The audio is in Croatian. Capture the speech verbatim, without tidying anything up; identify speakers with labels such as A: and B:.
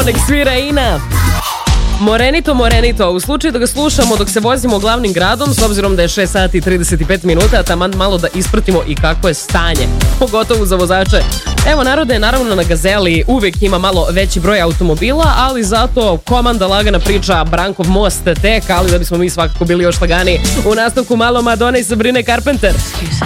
A: nek svira Ina. Morenito, Morenito, u slučaju da ga slušamo dok se vozimo glavnim gradom, s obzirom da je šest sati i trideset pet minuta, taman malo da ispratimo i kako je stanje, pogotovo za vozače. Evo, narode, naravno na Gazeli uvijek ima malo veći broj automobila, ali zato komanda lagana priča Brankov most tek, ali da bismo mi svakako bili još lagani. U nastavku malo Madonna i Sabrina Carpenter.